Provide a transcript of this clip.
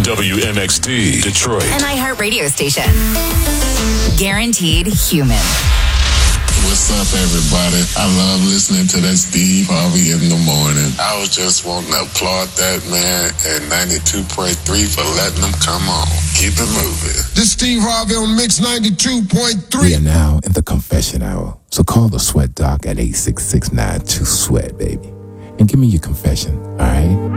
WMXD, Detroit. An iHeart radio station. Guaranteed human. What's up, everybody? I love listening to that Steve Harvey in the morning. I was just wanting to applaud that man and 92.3 for letting them come on. Keep it moving. This Steve Harvey on Mix 92.3. We are now in the confession hour. So call the Sweat Doc at 866-92-SWEAT, baby. And give me your confession, all right?